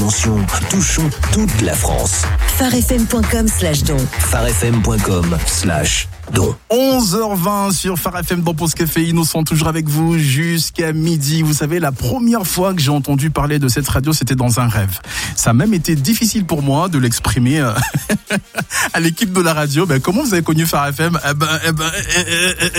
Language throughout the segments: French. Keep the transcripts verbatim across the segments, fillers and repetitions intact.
Attention, touchons toute la France. farfm.com slash don. farfm.com slash don. onze heures vingt sur Phare F M dans Pause Café. Innocent toujours avec vous jusqu'à midi. Vous savez, la première fois que j'ai entendu parler de cette radio, c'était dans un rêve. Ça a même été difficile pour moi de l'exprimer euh, à l'équipe de la radio. Ben, comment vous avez connu Phare F M? Eh ben, eh ben, eh, eh, eh,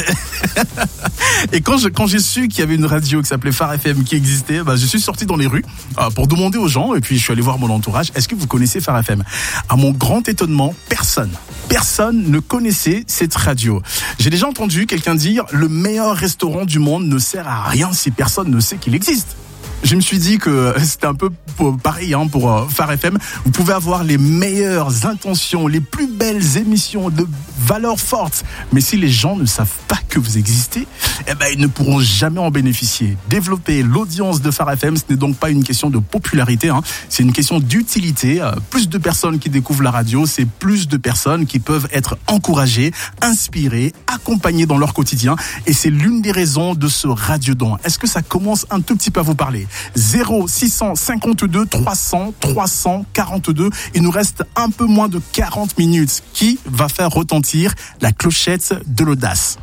eh. Et quand, je, quand j'ai su qu'il y avait une radio qui s'appelait Phare F M qui existait, ben, je suis sorti dans les rues euh, pour demander aux gens, et puis je suis allé voir mon entourage, est-ce que vous connaissez Phare F M? À mon grand étonnement, personne, personne ne connaissait cette radio. J'ai déjà entendu quelqu'un dire « Le meilleur restaurant du monde ne sert à rien si personne ne sait qu'il existe ». Je me suis dit que c'était un peu pareil hein, pour euh, Phare F M. Vous pouvez avoir les meilleures intentions, les plus belles émissions de valeurs fortes. Mais si les gens ne savent pas que vous existez, eh ben, ils ne pourront jamais en bénéficier. Développer l'audience de Phare F M, ce n'est donc pas une question de popularité. Hein. C'est une question d'utilité. Euh, plus de personnes qui découvrent la radio, c'est plus de personnes qui peuvent être encouragées, inspirées, accompagnées dans leur quotidien. Et c'est l'une des raisons de ce radiodon. Est-ce que ça commence un tout petit peu à vous parler? zéro six cent cinquante-deux trois cents trois cent quarante-deux. Il nous reste un peu moins de quarante minutes. Qui va faire retentir la clochette de l'audace?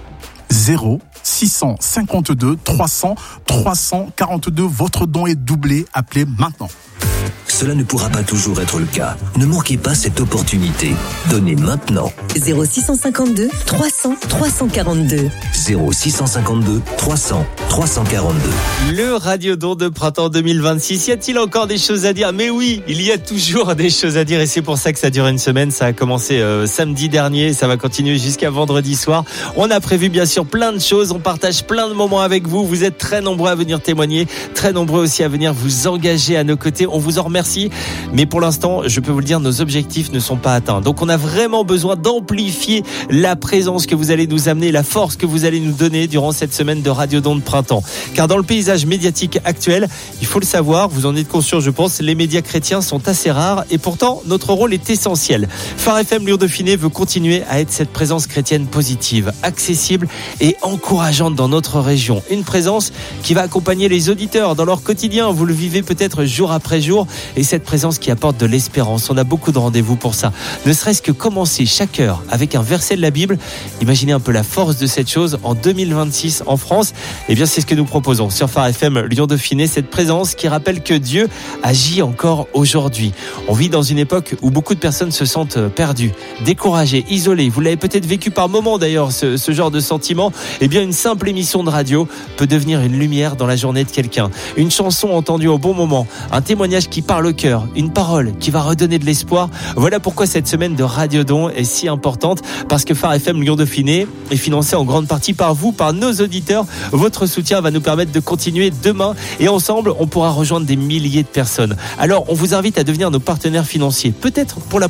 zéro six cent cinquante-deux trois cents trois cent quarante-deux. Votre don est doublé. Appelez maintenant. Cela ne pourra pas toujours être le cas. Ne manquez pas cette opportunité. Donnez maintenant. zéro six cent cinquante-deux trois cents trois cent quarante-deux. zéro six cent cinquante-deux trois cents trois cent quarante-deux. Le Radiodon de printemps deux mille vingt-six. Y a-t-il encore des choses à dire? Mais oui, il y a toujours des choses à dire et c'est pour ça que ça dure une semaine. Ça a commencé euh, samedi dernier, ça va continuer jusqu'à vendredi soir. On a prévu bien sûr plein de choses. On partage plein de moments avec vous. Vous êtes très nombreux à venir témoigner, très nombreux aussi à venir vous engager à nos côtés. On vous en remercie. Mais pour l'instant, je peux vous le dire, nos objectifs ne sont pas atteints. Donc on a vraiment besoin d'amplifier la présence que vous allez nous amener, la force que vous allez nous donner durant cette semaine de Radiodon de printemps. Car dans le paysage médiatique actuel, il faut le savoir, vous en êtes conscient je pense, les médias chrétiens sont assez rares et pourtant notre rôle est essentiel. Phare F M Lyon-Dauphiné veut continuer à être cette présence chrétienne positive, accessible et encourageante dans notre région. Une présence qui va accompagner les auditeurs dans leur quotidien. Vous le vivez peut-être jour après jour. Et cette présence qui apporte de l'espérance. On a beaucoup de rendez-vous pour ça. Ne serait-ce que commencer chaque heure avec un verset de la Bible. Imaginez un peu la force de cette chose en deux mille vingt-six en France. Eh bien, c'est ce que nous proposons sur Phare F M Lyon-Dauphiné. Cette présence qui rappelle que Dieu agit encore aujourd'hui. On vit dans une époque où beaucoup de personnes se sentent perdues, découragées, isolées. Vous l'avez peut-être vécu par moments d'ailleurs, ce, ce genre de sentiment. Eh bien, une simple émission de radio peut devenir une lumière dans la journée de quelqu'un. Une chanson entendue au bon moment. Un témoignage qui parle le cœur, une parole qui va redonner de l'espoir. Voilà pourquoi cette semaine de Radiodon est si importante, parce que Phare F M Lyon-Dauphiné est financé en grande partie par vous, par nos auditeurs. Votre soutien va nous permettre de continuer demain et ensemble, on pourra rejoindre des milliers de personnes. Alors, on vous invite à devenir nos partenaires financiers, peut-être pour la